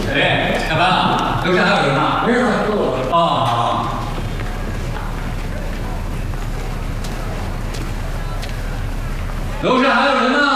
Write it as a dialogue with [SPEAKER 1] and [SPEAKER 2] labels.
[SPEAKER 1] 哎，下班了，楼下还有人呢。
[SPEAKER 2] 没事，都走了。
[SPEAKER 1] 哦，好。楼上还有人呢。